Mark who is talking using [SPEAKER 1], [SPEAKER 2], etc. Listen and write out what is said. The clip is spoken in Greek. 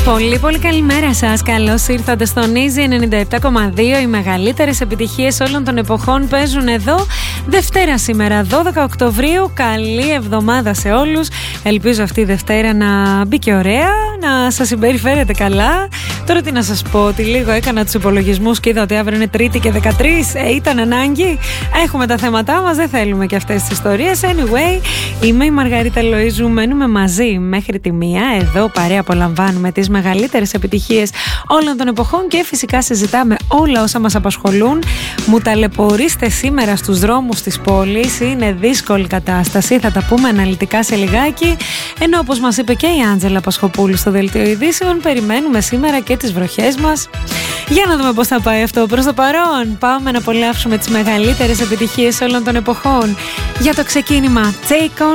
[SPEAKER 1] Πολύ πολύ καλημέρα σας. Καλώς ήρθατε στον Easy 97,2. Οι μεγαλύτερες επιτυχίες όλων των εποχών παίζουν εδώ. Δευτέρα σήμερα, 12 Οκτωβρίου. Καλή εβδομάδα σε όλους. Ελπίζω αυτή η Δευτέρα να μπει και ωραία, να σας συμπεριφέρετε καλά. Τώρα τι να σας πω, ότι λίγο έκανα τους υπολογισμούς και είδα ότι αύριο είναι Τρίτη και 13. Ήταν ανάγκη. Έχουμε τα θέματά μας, δεν θέλουμε και αυτές τις ιστορίες. Anyway, είμαι η Μαργαρίτα Λοΐζου. Μένουμε μαζί μέχρι τη 1. Εδώ παρέα απολαμβάνουμε τις μεγαλύτερες επιτυχίες όλων των εποχών και φυσικά συζητάμε όλα όσα μας απασχολούν. Μου ταλαιπωρήστε σήμερα στους δρόμους της πόλης. Είναι δύσκολη κατάσταση. Θα τα πούμε αναλυτικά σε λιγάκι. Ενώ όπως μας είπε και η Άντζελα Πασχοπούλου στο Δελτίο Ειδήσεων, περιμένουμε σήμερα και τις βροχές μας. Για να δούμε πώς θα πάει αυτό. Προς το παρόν, πάμε να απολαύσουμε τις μεγαλύτερες επιτυχίες όλων των εποχών. Για το ξεκίνημα, Take On